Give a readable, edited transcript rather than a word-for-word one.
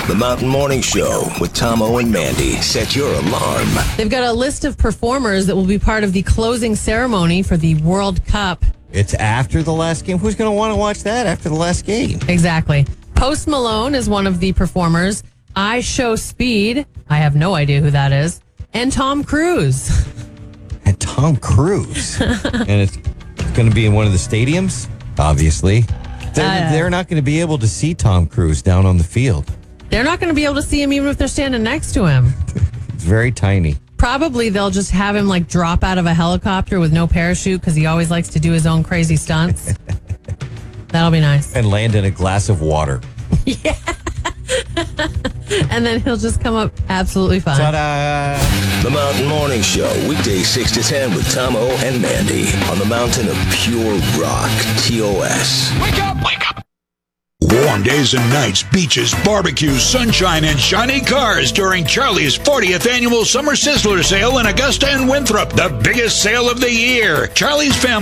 The Mountain Morning Show with Tomo and Mandy. Set your alarm. They've got a list of performers that will be part of the closing ceremony for the World Cup. It's after the last game. Who's going to want to watch that after the last game? Exactly. Post Malone is one of the performers. I Show Speed. I have no idea who that is. And Tom Cruise. And Tom Cruise. And it's going to be in one of the stadiums, obviously. They're not going to be able to see Tom Cruise down on the field. They're not going to be able to see him even if they're standing next to him. It's very tiny. Probably they'll just have him like drop out of a helicopter with no parachute because he always likes to do his own crazy stunts. That'll be nice. And land in a glass of water. Yeah. And then he'll just come up absolutely fine. Ta-da! The Mountain Morning Show, weekdays 6 to 10 with Tomo and Mandy on the mountain of pure rock, TOS. Wake up! Wake up! Warm days and nights, beaches, barbecues, sunshine, and shiny cars during Charlie's 40th annual Summer Sizzler Sale in Augusta and Winthrop. The biggest sale of the year. Charlie's Family